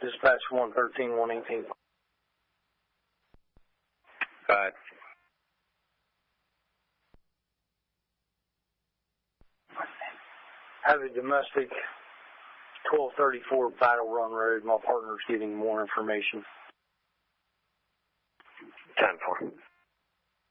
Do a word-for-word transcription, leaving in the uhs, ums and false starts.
Dispatch one thirteen, one eighteen. Go ahead. Have a domestic twelve thirty-four Battle Run Road. My partner's getting more information. ten four.